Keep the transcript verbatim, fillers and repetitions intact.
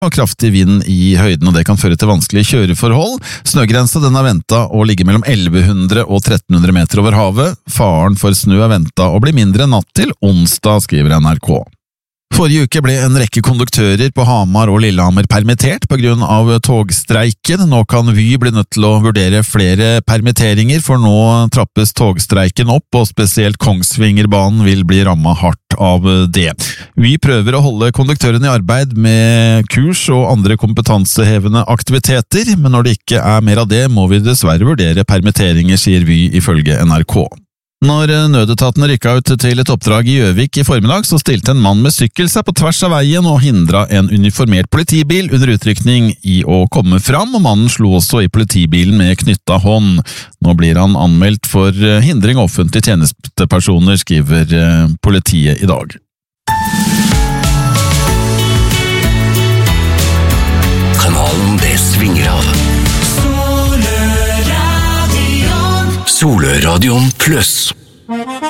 og kraftig vind i høyden, og det kan føre til vanskelige kjøreforhold. Snøgrensa den er ventet å ligge mellom elleve hundre og tretten hundre meter over havet. Faren for snø er ventet å bli mindre natt til onsdag, skriver N R K. Forrige uke ble en rekke konduktører på Hamar og Lillehammer permittert på grunn av togstreiken. Nå kan Vy bli nødt til å vurdere flere permitteringer, for nå trappes togstreiken opp, og spesielt Kongsvingerbanen vil bli rammet hardt av det. Vy prøver å holde konduktørene i arbeid med kurs og andre kompetansehevende aktiviteter, men når det ikke er mer av det, må vi dessverre vurdere permitteringer, sier Vy ifølge N R K. Når nødetaten rykket ut til et oppdrag i Gjøvik i formiddag, så stilte en mann med sykkel seg på tvers av veien og hindret en uniformert politibil under utrykning i å komme fram, og mannen slo også i politibilen med knyttet hånd. Nå blir han anmeldt for hindring av offentlige tjenestepersoner, skriver politiet i dag. Kanalen det svinger av. Soløradion Pluss.